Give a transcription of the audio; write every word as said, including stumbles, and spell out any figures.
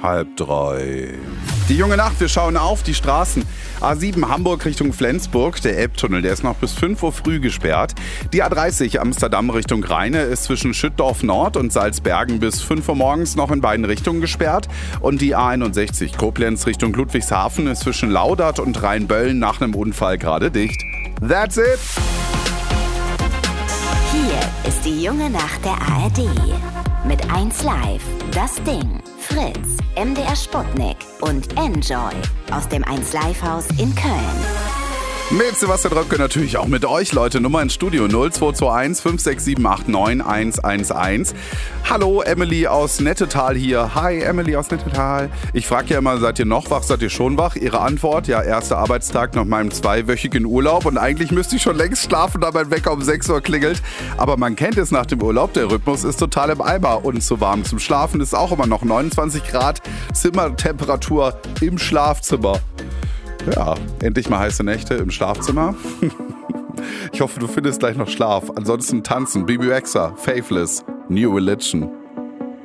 halb drei. Die junge Nacht, wir schauen auf die Straßen. A sieben Hamburg Richtung Flensburg, der Elbtunnel, der ist noch bis fünf Uhr früh gesperrt. Die A dreißig Amsterdam Richtung Rheine ist zwischen Schüttorf Nord und Salzbergen bis fünf Uhr morgens noch in beiden Richtungen gesperrt. Und die A einundsechzig Koblenz Richtung Ludwigshafen ist zwischen Laudert und Rheinböllen nach einem Unfall gerade dicht. That's it! Hier ist die junge Nacht der A R D. Mit eins Live, Das Ding, Fritz, M D R Sputnik und Enjoy aus dem eins Live Haus in Köln. Mit Sebastian Röpke natürlich auch mit euch, Leute. Nummer ins Studio null zwei zwei eins fünf sechs sieben acht neun eins eins eins. Hallo, Emily aus Nettetal hier. Hi, Emily aus Nettetal. Ich frage ja immer, seid ihr noch wach, seid ihr schon wach? Ihre Antwort, ja, erster Arbeitstag nach meinem zweiwöchigen Urlaub und eigentlich müsste ich schon längst schlafen, da mein Wecker um sechs Uhr klingelt. Aber man kennt es nach dem Urlaub, der Rhythmus ist total im Eimer und zu warm zum Schlafen ist auch immer noch neunundzwanzig Grad Zimmertemperatur im Schlafzimmer. Ja, endlich mal heiße Nächte im Schlafzimmer. Ich hoffe, du findest gleich noch Schlaf. Ansonsten tanzen, B B Rexha, Faithless, New Religion.